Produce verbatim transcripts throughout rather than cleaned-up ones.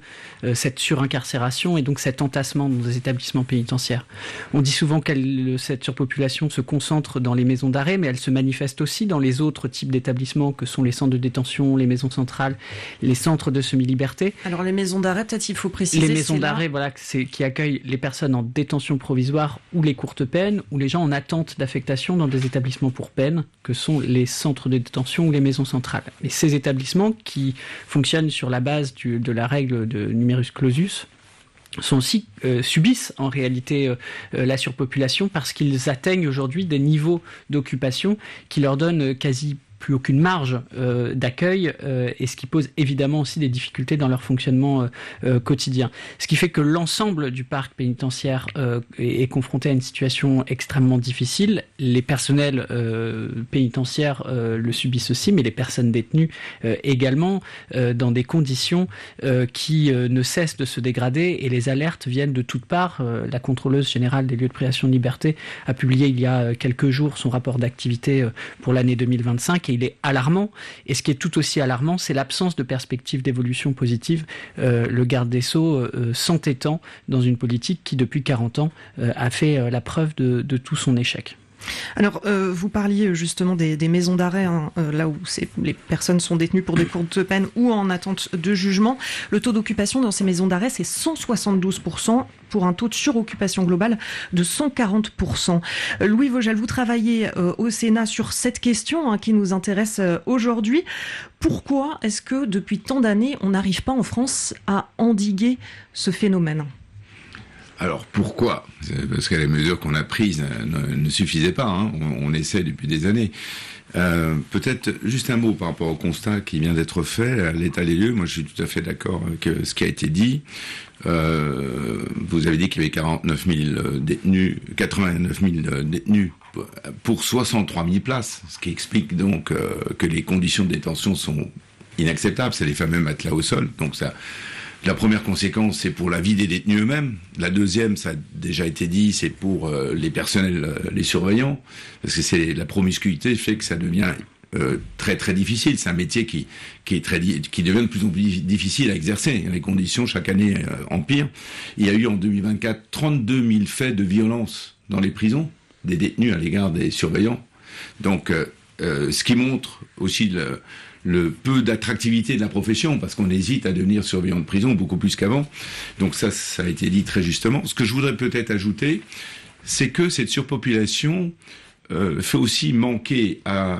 euh, cette surincarcération et donc cet entassement dans les établissements pénitentiaires. On dit souvent que cette surpopulation se concentre dans les maisons d'arrêt, mais elle se manifeste aussi dans les autres types d'établissements que sont les centres de détention, les maisons centrales, les centres de semi-liberté. Alors les maisons d'arrêt, peut-être il faut préciser. Les maisons d'arrêt, voilà, c'est, qui accueillent les personnes en détention provisoire ou les courtes peines, ou les gens en attente d'affectation dans des établissements pour peine, que sont les centres de détention ou les maisons centrales. Et ces établissements qui fonctionnent sur la base du, de la règle de numerus clausus sont aussi, euh, subissent en réalité euh, la surpopulation parce qu'ils atteignent aujourd'hui des niveaux d'occupation qui leur donnent quasi plus aucune marge euh, d'accueil euh, et ce qui pose évidemment aussi des difficultés dans leur fonctionnement euh, euh, quotidien. Ce qui fait que l'ensemble du parc pénitentiaire euh, est, est confronté à une situation extrêmement difficile. Les personnels euh, pénitentiaires euh, le subissent aussi, mais les personnes détenues euh, également, euh, dans des conditions euh, qui euh, ne cessent de se dégrader et les alertes viennent de toutes parts. Euh, la contrôleuse générale des lieux de privation de liberté a publié il y a quelques jours son rapport d'activité euh, pour l'année deux mille vingt-cinq et il est alarmant. Et ce qui est tout aussi alarmant, c'est l'absence de perspective d'évolution positive. Euh, le garde des Sceaux euh, s'entêtant dans une politique qui, depuis quarante ans, euh, a fait euh, la preuve de, de tout son échec. Alors, euh, vous parliez justement des, des maisons d'arrêt, hein, euh, là où c'est, les personnes sont détenues pour des courtes peines ou en attente de jugement. Le taux d'occupation dans ces maisons d'arrêt, c'est cent soixante-douze pour cent pour un taux de suroccupation globale de cent quarante pour cent. Euh, Louis Vogel, vous travaillez euh, au Sénat sur cette question hein, qui nous intéresse euh, aujourd'hui. Pourquoi est-ce que depuis tant d'années, on n'arrive pas en France à endiguer ce phénomène ? Alors pourquoi ? Parce que les mesures qu'on a prises ne, ne suffisaient pas. Hein. On, on essaie depuis des années. Euh, peut-être juste un mot par rapport au constat qui vient d'être fait à l'état des lieux. Moi, je suis tout à fait d'accord avec ce qui a été dit. Euh, vous avez dit qu'il y avait quarante-neuf mille détenus, quatre-vingt-neuf mille détenus pour soixante-trois mille places, ce qui explique donc euh, que les conditions de détention sont inacceptables. C'est les fameux matelas au sol. Donc ça. La première conséquence, c'est pour la vie des détenus eux-mêmes. La deuxième, ça a déjà été dit, c'est pour euh, les personnels, euh, les surveillants, parce que c'est la promiscuité fait que ça devient euh, très très difficile. C'est un métier qui qui est très qui devient de plus en plus difficile à exercer. Les conditions chaque année euh, empirent. Il y a eu en deux mille vingt-quatre trente-deux mille faits de violence dans les prisons des détenus à l'égard des surveillants. Donc, euh, euh, ce qui montre aussi le le peu d'attractivité de la profession, parce qu'on hésite à devenir surveillant de prison beaucoup plus qu'avant. Donc ça, ça a été dit très justement. Ce que je voudrais peut-être ajouter, c'est que cette surpopulation euh, fait aussi manquer à,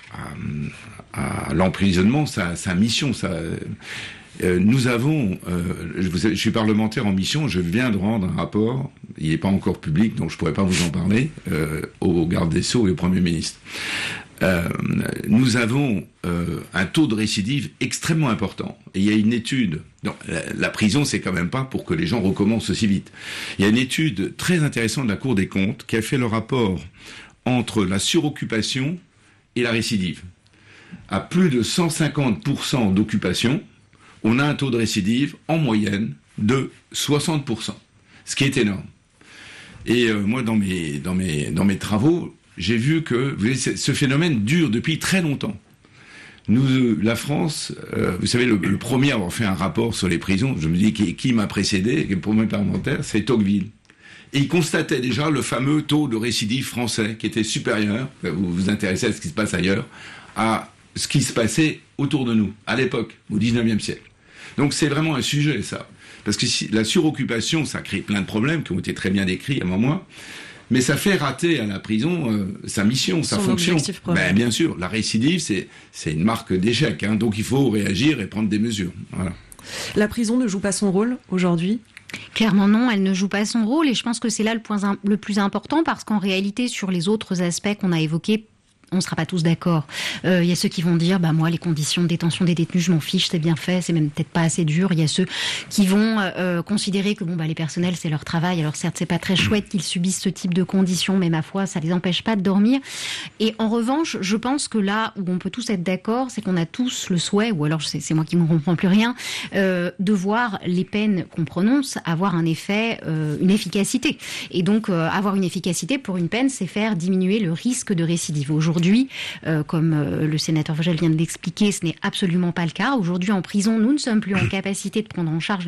à, à l'emprisonnement sa, sa mission. Sa, euh, nous avons, euh, je, je suis parlementaire en mission, je viens de rendre un rapport, il n'est pas encore public, donc je ne pourrais pas vous en parler, euh, au garde des Sceaux et au Premier ministre. Euh, nous avons euh, un taux de récidive extrêmement important. Et il y a une étude, non, la, la prison c'est quand même pas pour que les gens recommencent aussi vite. Il y a une étude très intéressante de la Cour des comptes qui a fait le rapport entre la suroccupation et la récidive. À plus de cent cinquante pour cent d'occupation, on a un taux de récidive en moyenne de soixante pour cent, ce qui est énorme. Et euh, moi dans mes, dans mes, dans mes travaux, j'ai vu que vous voyez, ce phénomène dure depuis très longtemps. Nous, la France, euh, vous savez, le, le premier à avoir fait un rapport sur les prisons, je me dis qui, qui m'a précédé, le premier parlementaire, c'est Tocqueville. Et il constatait déjà le fameux taux de récidive français qui était supérieur, vous vous intéressez à ce qui se passe ailleurs, à ce qui se passait autour de nous, à l'époque, au dix-neuvième siècle. Donc c'est vraiment un sujet, ça. Parce que si, la suroccupation, ça crée plein de problèmes qui ont été très bien décrits à un moment. Mais ça fait rater à la prison euh, sa mission, sa Son fonction. Ben, bien sûr, la récidive, c'est, c'est une marque d'échec. Hein, donc il faut réagir et prendre des mesures. Voilà. La prison ne joue pas son rôle aujourd'hui ? Clairement non, elle ne joue pas son rôle et je pense que c'est là le point le plus important parce qu'en réalité, sur les autres aspects qu'on a évoqués, on ne sera pas tous d'accord. Il euh, y a ceux qui vont dire, bah moi, les conditions de détention des détenus, je m'en fiche, c'est bien fait, c'est même peut-être pas assez dur. Il y a ceux qui vont euh, considérer que bon bah les personnels, c'est leur travail. Alors certes, c'est pas très chouette qu'ils subissent ce type de conditions, mais ma foi, ça les empêche pas de dormir. Et en revanche, je pense que là où on peut tous être d'accord, c'est qu'on a tous le souhait, ou alors c'est, c'est moi qui ne comprends plus rien, euh, de voir les peines qu'on prononce avoir un effet, euh, une efficacité. Et donc euh, avoir une efficacité pour une peine, c'est faire diminuer le risque de récidive. Aujourd'hui, Aujourd'hui, euh, comme euh, le sénateur Vogel vient de l'expliquer, ce n'est absolument pas le cas. Aujourd'hui, en prison, nous ne sommes plus en capacité de prendre en charge